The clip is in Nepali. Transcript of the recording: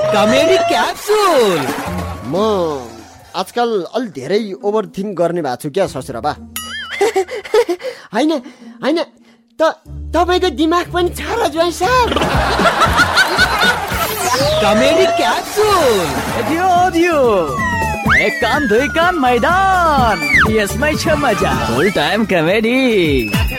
Comedy capsule. म आजकल अलि धेरै ओभर थिङ्क गर्ने भएको छु क्या ससुराबा। होइन तपाईँको दिमाग पनि छ र ज्वाइँ साहब। Comedy capsule. दियो एक कान दुई कान मैदान, यसमै छ मजा। फुल टाइम कमेडी।